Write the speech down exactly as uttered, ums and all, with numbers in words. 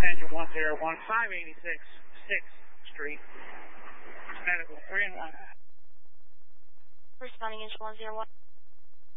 engine one zero one, five eighty-six sixth Street. Medical three and one. Responding engine one zero one.